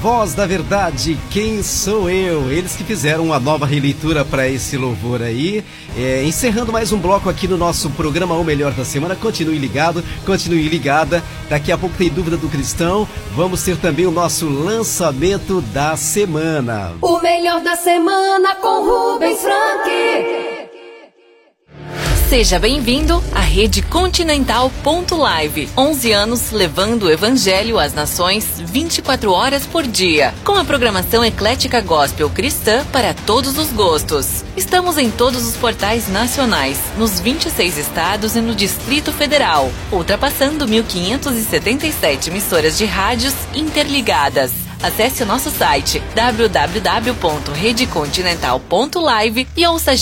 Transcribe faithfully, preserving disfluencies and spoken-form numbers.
Voz da Verdade, Quem Sou Eu? Eles que fizeram uma nova releitura para esse louvor aí. É, encerrando mais um bloco aqui no nosso programa O Melhor da Semana. Continue ligado, continue ligada. Daqui a pouco tem Dúvida do Cristão. Vamos ter também o nosso lançamento da semana. O Melhor da Semana com Rubens Frank. Seja bem-vindo à Rede Continental ponto live. onze anos levando o Evangelho às nações vinte e quatro horas por dia. Com a programação eclética gospel cristã para todos os gostos. Estamos em todos os portais nacionais, nos vinte e seis estados e no Distrito Federal, ultrapassando mil quinhentas e setenta e sete emissoras de rádios interligadas. Acesse o nosso site w w w ponto rede continental ponto live e ouça